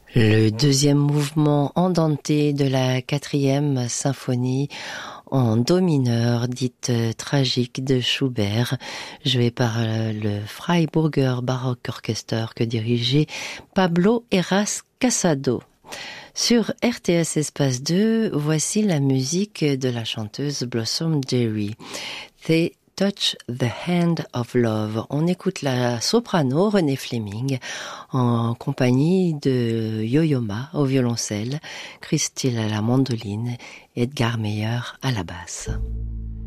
Le deuxième mouvement andante de la 4e symphonie en do mineur, dite tragique de Schubert, joué par le Freiburger Baroque Orchester que dirigeait Pablo Heras Casado. Sur RTS Espace 2, voici la musique de la chanteuse Blossom Dearie. They Touch the Hand of Love. On écoute la soprano Renée Fleming en compagnie de Yo-Yo Ma au violoncelle, Christine à la mandoline et Edgar Meyer à la basse.